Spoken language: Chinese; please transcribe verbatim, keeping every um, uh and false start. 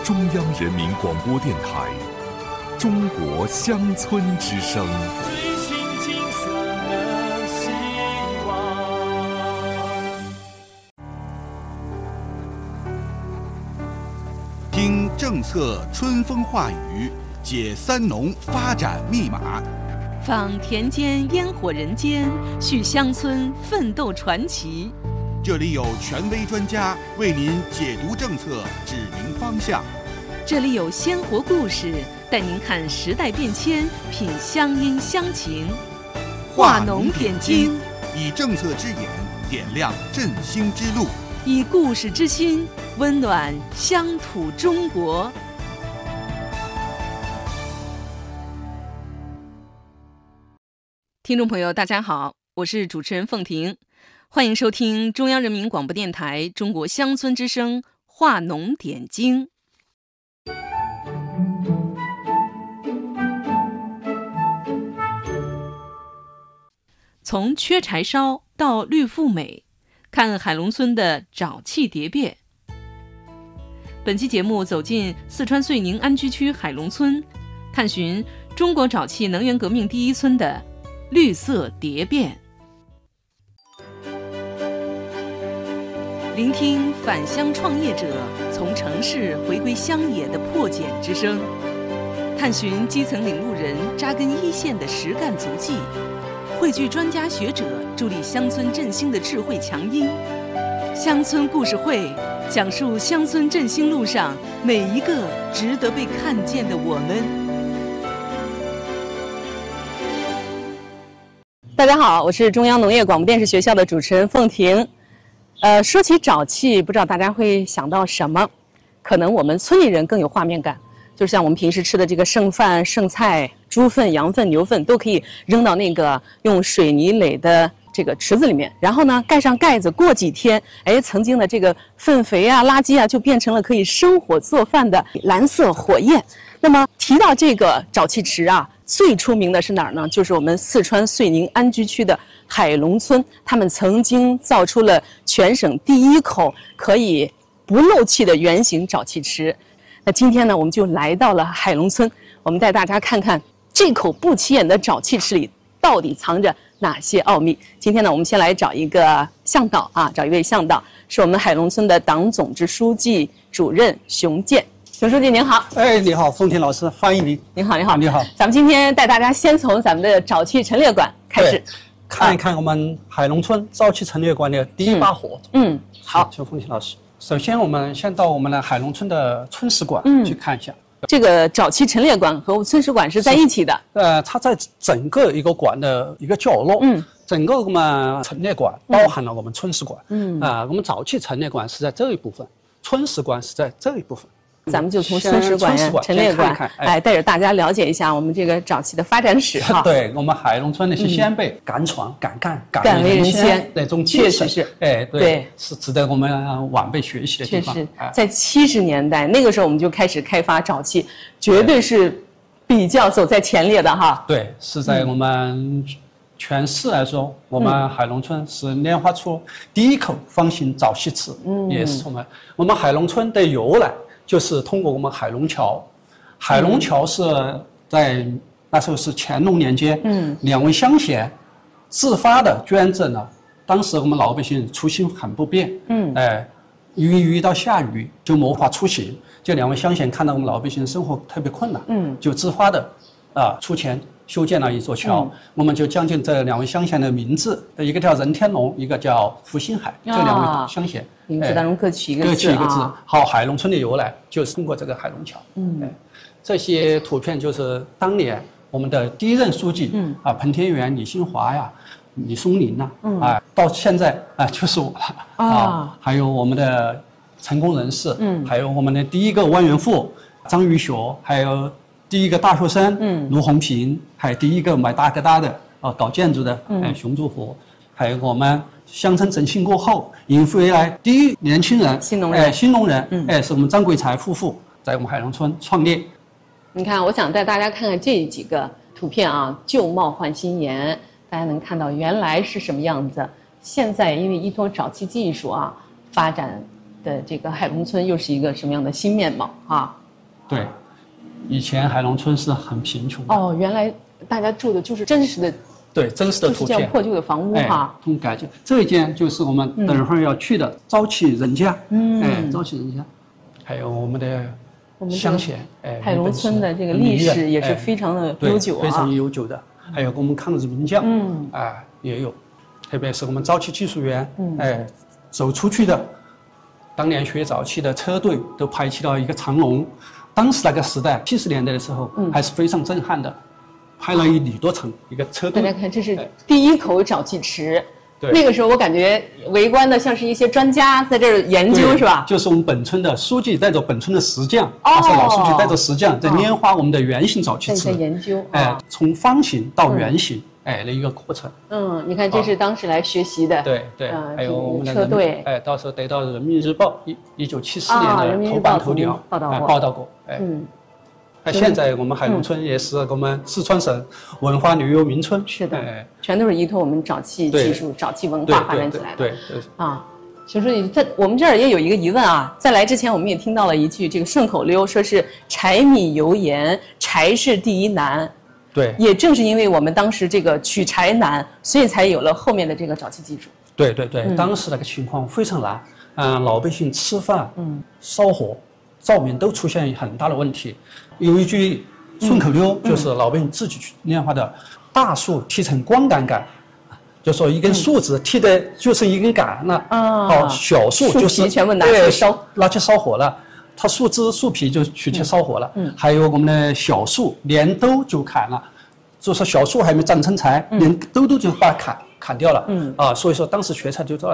中央人民广播电台中国乡村之声。 最新金色的希望。 听政策春风化雨，解三农发展密码， 访田间烟火人间，续乡村奋斗传奇。 这里有权威专家为您解读政策，指明方向。 这里有鲜活故事，带您看时代变迁，品乡音乡情。化农点睛， 以政策之眼点亮振兴之路， 以故事之心温暖乡土中国。听众朋友，大家好，我是主持人凤婷，欢迎收听中央人民广播电台中国乡村之声化农点睛。从缺柴烧到绿富美，看海龙村的沼气蝶变。本期节目走进四川遂宁安居区海龙村，探寻中国沼气能源革命第一村的绿色蝶变。聆听返乡创业者从城市回归乡野的破茧之声，探寻基层领路人扎根一线的实干足迹，汇聚专家学者助力乡村振兴的智慧强音。乡村故事会讲述乡村振兴路上每一个值得被看见的我们。大家好，我是中央农业广播电视学校的主持人凤婷。呃，说起沼气，不知道大家会想到什么？可能我们村里人更有画面感，就像我们平时吃的这个剩饭、剩菜、猪粪、羊粪、牛粪，都可以扔到那个用水泥垒的这个池子里面，然后呢盖上盖子，过几天，哎，曾经的这个粪肥啊、垃圾啊，就变成了可以生火做饭的蓝色火焰。那么提到这个沼气池啊，最出名的是哪儿呢？就是我们四川遂宁安居区的海龙村，他们曾经造出了全省第一口可以不漏气的圆形沼气池。那今天呢，我们就来到了海龙村，我们带大家看看这口不起眼的沼气池里到底藏着哪些奥秘。今天呢，我们先来找一个向导啊，找一位向导，是我们海龙村的党总支书记主任熊健。熊书记您好。 哎，你好，凤婷老师，欢迎您。 您好，您好， 你好。 咱们今天带大家先从咱们的沼气陈列馆开始， 看一看我们海龙村沼气陈列馆的第一把火。 嗯，嗯好， 就凤婷老师。首先，我们先到我们的海龙村的村史馆去看一下。 嗯、这个沼气陈列馆和村史馆是在一起的。 呃，它在整个一个馆的一个角落。嗯。整个我们陈列馆包含了我们村史馆。嗯。啊、呃，我们沼气陈列馆是在这一部分，村史馆是在这一部分。 咱们就从村史馆、陈列馆，哎，带着大家了解一下我们这个沼气的发展史哈。 对，我们海龙村那些先辈敢闯、敢干、 敢为人先那种精神， 确实是， 哎，对，是值得我们晚辈学习的地方。 确实，在七十年代那个时候，我们就开始开发沼气，绝对是比较走在前列的哈。 对，是在我们全市来说，我们海龙村是研发出第一口方形沼气池，嗯，也是我们我们海龙村的由来。就是通过我们海龙桥，海龙桥是在那时候是乾隆年间，嗯，两位乡贤自发的捐赠了。当时我们老百姓出行很不便，嗯，哎，一遇到下雨就没法出行，就两位乡贤看到我们老百姓生活特别困难，嗯，就自发的啊出钱修建了一座桥。嗯、我们就将近这两位乡贤的名字，一个叫任天龙，一个叫福星海，这两位乡贤。 名字当中各取一个字， 各取一个字。好，海龙村的由来就是通过这个海龙桥。嗯，哎，这些图片就是当年我们的第一任书记，嗯啊，彭天元、李新华呀、李松林呐，嗯啊，到现在啊就是我了啊，还有我们的成功人士，嗯，还有我们的第一个万元户张玉学，还有第一个大学生，嗯，卢洪平，还有第一个买大哥大的啊搞建筑的，哎，熊祝福，还有我们。乡村振兴过后，引回来第一年轻人， 新农人， 哎，新农人，嗯，哎，是我们张桂才夫妇在我们海龙村创业。 你看，我想带大家看看这几个图片啊，旧貌换新颜，大家能看到原来是什么样子。现在因为依托沼气技术啊，发展的这个海龙村又是一个什么样的新面貌啊？ 对，以前海龙村是很贫穷的。 哦，原来大家住的就是真实的， 对，真实的图片， 就是这样破旧的房屋哈。 通改建，这一间就是我们等会儿要去的早期人家，嗯，哎，早期人家，还有我们的乡贤，哎， 海龙村的这个历史也是非常的悠久啊， 非常悠久的。还有我们抗日名将，嗯，哎，也有，特别是我们早期技术员，嗯，哎，走出去的，当年学早期的车队都排起了一个长龙。当时那个时代，七十年代的时候，嗯，还是非常震撼的，排了一里多长一个车队。 大家看，这是第一口沼气池。 对， 那个时候我感觉围观的像是一些专家在这儿研究，是吧？ 就是我们本村的书记带着本村的石匠，他是老书记带着石匠在拈花我们的圆形沼气池， 在研究， 哎，从方形到圆形，哎的一个过程。 嗯，你看这是当时来学习的， 对对，还有我们的车队， 哎，到时候得到《人民日报》一一九七四年的头版头条报道过， 报道过，哎，嗯。那现在我们海龙村也是我们四川省文化旅游名村， 是的，全都是依托我们沼气技术、沼气文化发展起来的。 对对啊，所以在我们这儿也有一个疑问啊，在来之前我们也听到了一句这个顺口溜，说是柴米油盐，柴是第一难。 对， 也正是因为我们当时这个取柴难，所以才有了后面的这个沼气技术。 对对对，当时那个情况非常难，嗯，老百姓吃饭、嗯，烧火、照明都出现很大的问题。有一句顺口溜，就是老百姓自己去拈花的，大树剃成光杆杆，就说一根树枝剃的就是一根杆了，啊，好，小树就是全部拿去烧， 拿去烧火了，它树枝树皮就取去烧火了，嗯，还有我们的小树连兜就砍了，就说小树还没长成材，连兜兜就把它砍砍掉了，嗯，啊，所以说当时学者就知道